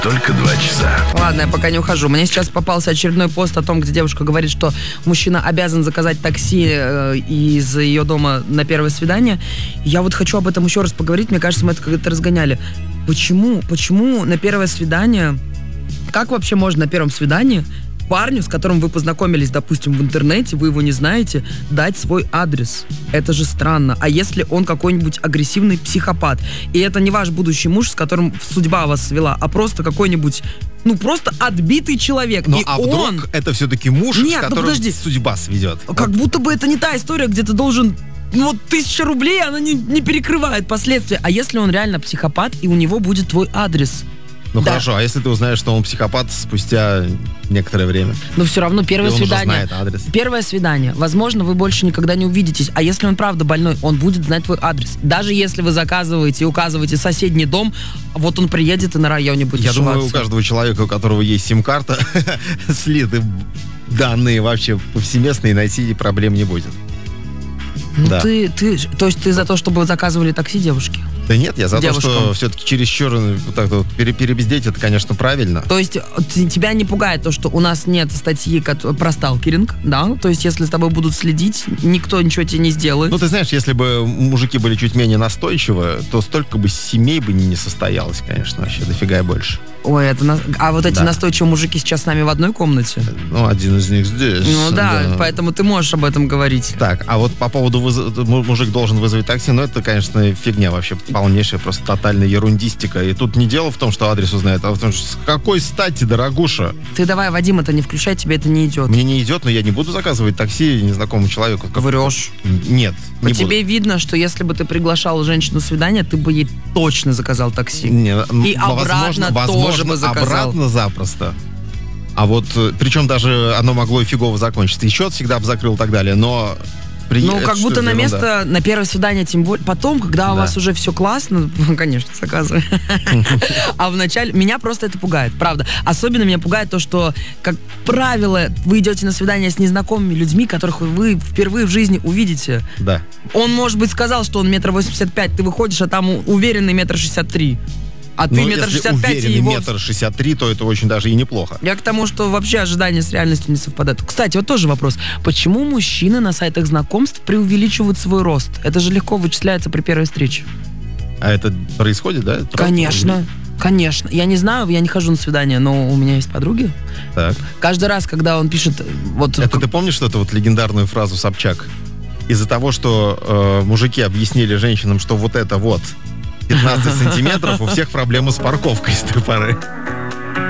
Только 2 часа. Ладно, я пока не ухожу. Мне сейчас попался очередной пост о том, где девушка говорит, что мужчина обязан заказать такси из ее дома на первое свидание. Я вот хочу об этом еще раз поговорить. Мне кажется, мы это как-то разгоняли. Почему на первое свидание... Как вообще можно на первом свидании парню, с которым вы познакомились, допустим, в интернете, вы его не знаете, дать свой адрес? Это же странно. А если он какой-нибудь агрессивный психопат? И это не ваш будущий муж, с которым судьба вас свела, а просто какой-нибудь, просто отбитый человек. Ну, и а вдруг это все-таки муж, с которым судьба сведет? Как будто бы это не та история, где ты должен... 1000 рублей, она не перекрывает последствия. А если он реально психопат, и у него будет твой адрес? Хорошо, а если ты узнаешь, что он психопат спустя некоторое время? Но все равно первое свидание. Он уже знает адрес. Первое свидание. Возможно, вы больше никогда не увидитесь. А если он правда больной, он будет знать твой адрес. Даже если вы заказываете и указываете соседний дом, вот он приедет и на районе будет Я шиваться. думаю, у каждого человека, у которого есть сим-карта, слиты данные вообще повсеместные, найти проблем не будет. То есть ты за то, чтобы заказывали такси девушки? Да нет, я за девушкам. то, что все-таки чересчур вот так вот перебездеть, это, конечно, правильно. То есть тебя не пугает то, что у нас нет статьи про сталкеринг, да? То есть если с тобой будут следить, никто ничего тебе не сделает. Ты знаешь, если бы мужики были чуть менее настойчивы, то столько бы семей бы не состоялось, конечно, вообще дофига и больше. Ой, а вот эти настойчивые мужики сейчас с нами в одной комнате? Один из них здесь. Да, поэтому ты можешь об этом говорить. Так, а вот по поводу мужик должен вызвать такси, это, конечно, фигня вообще, полнейшая, просто тотальная ерундистика. И тут не дело в том, что адрес узнает, а в том, что с какой стати, дорогуша? Ты давай, Вадим, это не включай, тебе это не идет. Мне не идет, но я не буду заказывать такси незнакомому человеку. Врешь. Нет, не буду. Тебе видно, что если бы ты приглашал женщину на свидание, ты бы ей точно заказал такси. И обратно тоже бы заказал. Обратно запросто. А вот, причем даже оно могло и фигово закончиться. И счет всегда бы закрыл и так далее, но... как будто на место, на первое свидание, тем более. Потом, когда у вас уже все классно, конечно, заказывай. А вначале меня просто это пугает, правда. Особенно меня пугает то, что, как правило, вы идете на свидание с незнакомыми людьми, которых вы впервые в жизни увидите. Да. Он, может быть, сказал, что он 1,85 м, ты выходишь, а там уверенный 1,63 м. А ты 1,65 м и его... 1,63 м, то это очень даже и неплохо. Я к тому, что вообще ожидания с реальностью не совпадают. Кстати, вот тоже вопрос. Почему мужчины на сайтах знакомств преувеличивают свой рост? Это же легко вычисляется при первой встрече. А это происходит, да? Конечно. Конечно. Я не знаю, я не хожу на свидания, но у меня есть подруги. Так. Каждый раз, когда он пишет... Это ты помнишь эту легендарную фразу Собчак? Из-за того, что мужики объяснили женщинам, что вот это 15 сантиметров, у всех проблемы с парковкой с той поры.